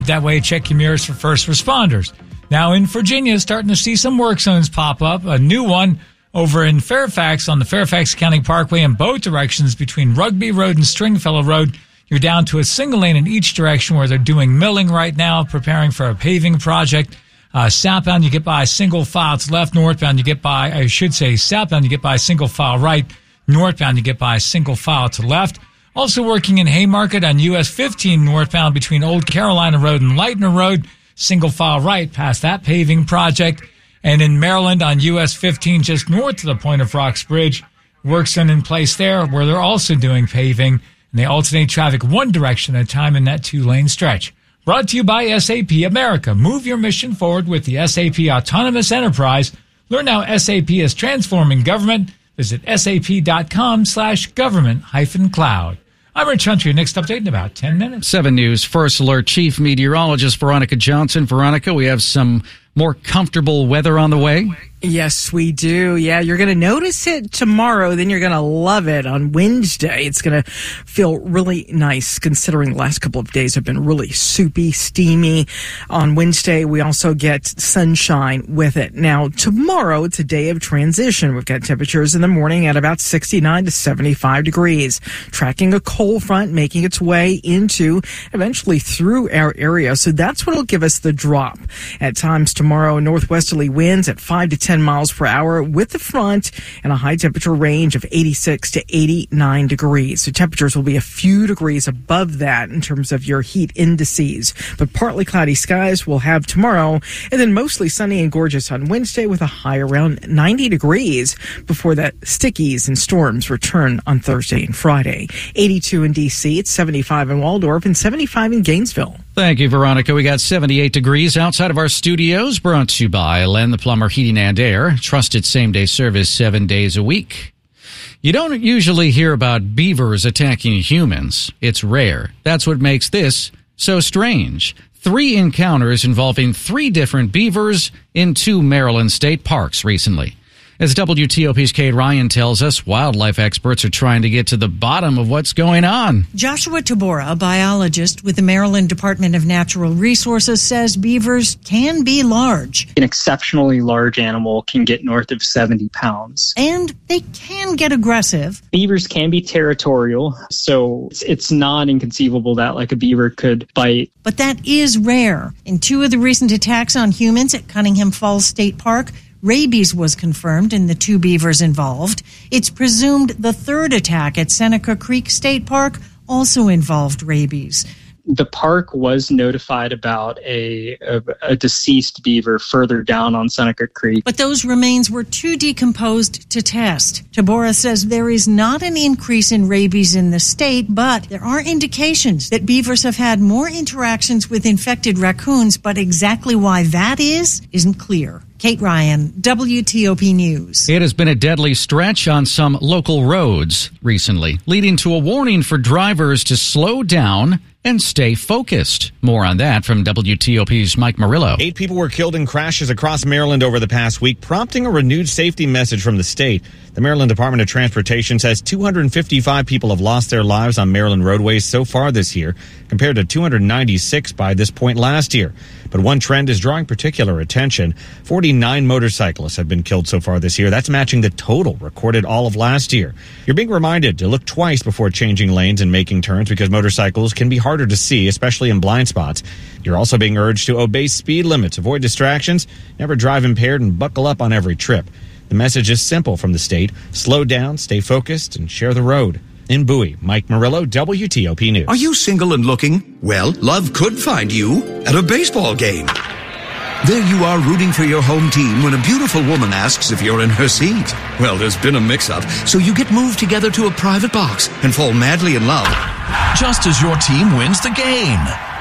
That way, check your mirrors for first responders. Now in Virginia, starting to see some work zones pop up. A new one over in Fairfax on the Fairfax County Parkway in both directions between Rugby Road and Stringfellow Road. You're down to a single lane in each direction where they're doing milling right now, preparing for a paving project. Southbound, you get by single file to left. Northbound, you get by, southbound, you get by single file right. Northbound, you get by single file to left. Also working in Haymarket on US 15 northbound between Old Carolina Road and Lightner Road. Single file right past that paving project. And in Maryland on US 15 just north of the Point of Rocks Bridge. Works in place there where they're also doing paving. And they alternate traffic one direction at a time in that 2-lane stretch. Brought to you by SAP America. Move your mission forward with the SAP Autonomous Enterprise. Learn how SAP is transforming government. Visit sap.com/government-cloud. I'm Rich Hunter. Next update in about 10 minutes. 7 News First Alert Chief Meteorologist Veronica Johnson. Veronica, we have some more comfortable weather on the way. Yes, we do. Yeah, you're going to notice it tomorrow. Then you're going to love it on Wednesday. It's going to feel really nice considering the last couple of days have been really soupy, steamy. On Wednesday, we also get sunshine with it. Now, tomorrow, it's a day of transition. We've got temperatures in the morning at about 69 to 75 degrees. Tracking a cold front, making its way into, eventually through our area. So that's what will give us the drop. At times tomorrow, northwesterly winds at 5 to 10 miles per hour with the front and a high temperature range of 86 to 89 degrees. So temperatures will be a few degrees above that in terms of your heat indices. But partly cloudy skies we'll have tomorrow, and then mostly sunny and gorgeous on Wednesday with a high around 90 degrees before that stickies and storms return on Thursday and Friday. 82 in D.C., it's 75 in Waldorf, and 75 in Gainesville. Thank you, Veronica. We got 78 degrees outside of our studios, brought to you by Len the Plumber Heating and Air. Trusted same-day service 7 days a week. You don't usually hear about beavers attacking humans. It's rare. That's what makes this so strange. 3 encounters involving 3 different beavers in 2 Maryland state parks recently. As WTOP's Kate Ryan tells us, wildlife experts are trying to get to the bottom of what's going on. Joshua Tabora, a biologist with the Maryland Department of Natural Resources, says beavers can be large. An exceptionally large animal can get north of 70 pounds. And they can get aggressive. Beavers can be territorial, so it's not inconceivable that like a beaver could bite. But that is rare. In 2 of the recent attacks on humans at Cunningham Falls State Park, rabies was confirmed in the 2 beavers involved. It's presumed the 3rd attack at Seneca Creek State Park also involved rabies. The park was notified about a deceased beaver further down on Seneca Creek. But those remains were too decomposed to test. Tabora says there is not an increase in rabies in the state, but there are indications that beavers have had more interactions with infected raccoons, but exactly why that isn't clear. Kate Ryan, WTOP News. It has been a deadly stretch on some local roads recently, leading to a warning for drivers to slow down and stay focused. More on that from WTOP's Mike Murillo. 8 people were killed in crashes across Maryland over the past week, prompting a renewed safety message from the state. The Maryland Department of Transportation says 255 people have lost their lives on Maryland roadways so far this year, compared to 296 by this point last year. But one trend is drawing particular attention. 49 motorcyclists have been killed so far this year. That's matching the total recorded all of last year. You're being reminded to look twice before changing lanes and making turns because motorcycles can be harder to see, especially in blind spots. You're also being urged to obey speed limits, avoid distractions, never drive impaired, and buckle up on every trip. The message is simple from the state. Slow down, stay focused, and share the road. In Bowie, Mike Murillo, WTOP News. Are you single and looking? Well, love could find you at a baseball game. There you are rooting for your home team when a beautiful woman asks if you're in her seat. Well, there's been a mix-up, so you get moved together to a private box and fall madly in love. Just as your team wins the game.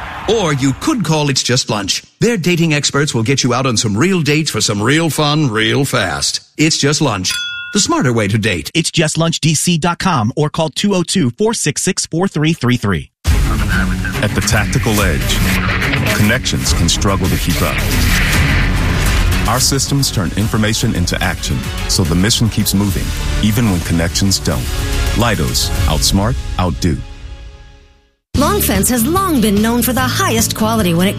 Or you could call It's Just Lunch. Their dating experts will get you out on some real dates for some real fun, real fast. It's Just Lunch. The smarter way to date. It's justlunchdc.com or call 202-466-4333. At the tactical edge, connections can struggle to keep up. Our systems turn information into action, so the mission keeps moving, even when connections don't. Leidos, outsmart, outdo. Long Fence has long been known for the highest quality when it